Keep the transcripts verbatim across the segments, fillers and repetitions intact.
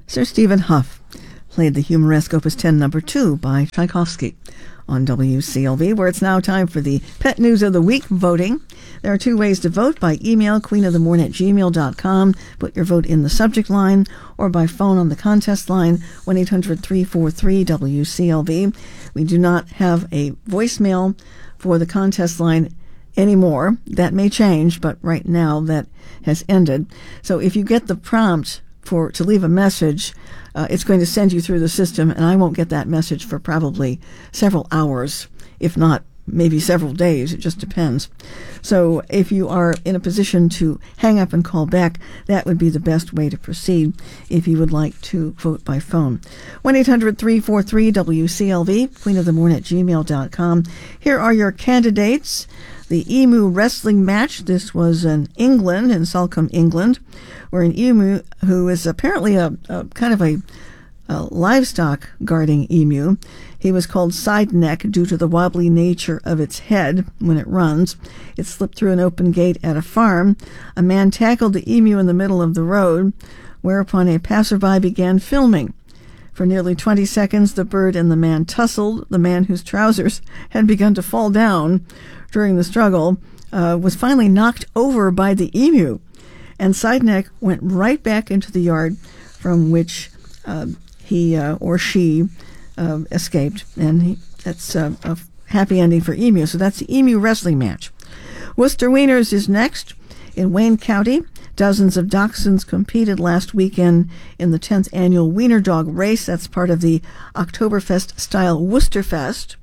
Sir Stephen Hough played the humoresque Opus ten number two by Tchaikovsky on W C L V, where it's now time for the Pet News of the Week voting. There are two ways to vote: by email, queenofthemorn at gmail dot com. Put your vote in the subject line, or by phone on the contest line, one eight hundred three four three W C L V. We do not have a voicemail for the contest line anymore. That may change, but right now that has ended. So if you get the prompt for to leave a message, uh, it's going to send you through the system, and I won't get that message for probably several hours, if not maybe several days. It just depends. So if you are in a position to hang up and call back, that would be the best way to proceed if you would like to vote by phone. one eight hundred three four three W C L V, queenofthemorn at gmail dot com. Here are your candidates. The emu wrestling match. This was in England, in Salcombe, England, where an emu, who is apparently a, a kind of a, a livestock guarding emu, he was called side neck due to the wobbly nature of its head when it runs. It slipped through an open gate at a farm. A man tackled the emu in the middle of the road, whereupon a passerby began filming. For nearly twenty seconds, the bird and the man tussled. The man, whose trousers had begun to fall down during the struggle, uh, was finally knocked over by the emu, and Sideneck went right back into the yard from which uh, he uh, or she uh, escaped, and he, that's uh, a happy ending for emu. So that's the emu wrestling match. Worcester Wieners is next in Wayne County. Dozens of dachshunds competed last weekend in the tenth annual Wiener Dog Race. That's part of the Oktoberfest-style Worcesterfest.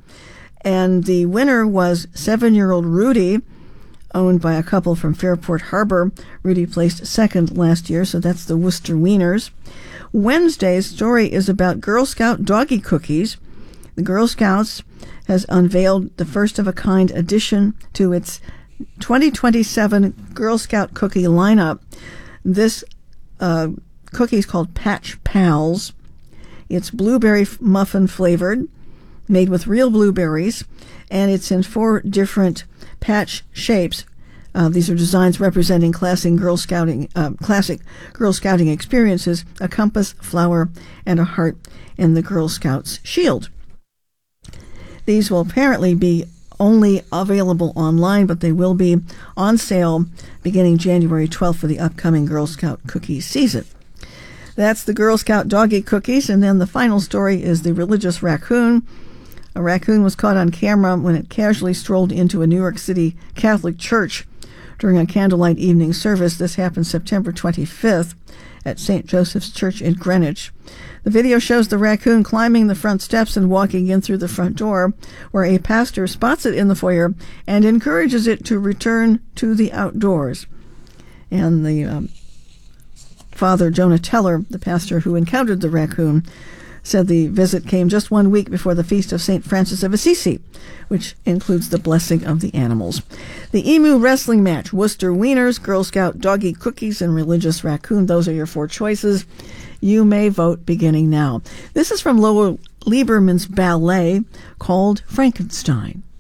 And the winner was seven-year-old Rudy, owned by a couple from Fairport Harbor. Rudy placed second last year, so that's the Worcester Wieners. Wednesday's story is about Girl Scout doggy cookies. The Girl Scouts has unveiled the first-of-a-kind addition to its twenty twenty-seven Girl Scout cookie lineup. This uh, cookie is called Patch Pals. It's blueberry muffin flavored, made with real blueberries, and it's in four different patch shapes. Uh, these are designs representing classic Girl Scouting, uh, classic Girl Scouting experiences: a compass, flower, and a heart in the Girl Scouts shield. These will apparently be only available online, but they will be on sale beginning January twelfth for the upcoming Girl Scout cookie season. That's the Girl Scout doggy cookies. And then the final story is the religious raccoon. A raccoon was caught on camera when it casually strolled into a New York City Catholic church during a candlelight evening service. This happened September twenty-fifth at Saint Joseph's Church in Greenwich. The video shows the raccoon climbing the front steps and walking in through the front door, where a pastor spots it in the foyer and encourages it to return to the outdoors. And the um, Father Jonah Teller, the pastor who encountered the raccoon, said the visit came just one week before the feast of Saint Francis of Assisi, which includes the blessing of the animals. The emu wrestling match: Worcester Wieners, Girl Scout doggy cookies, and religious raccoon. Those are your four choices. You may vote beginning now. This is from Lowell Lieberman's ballet called Frankenstein.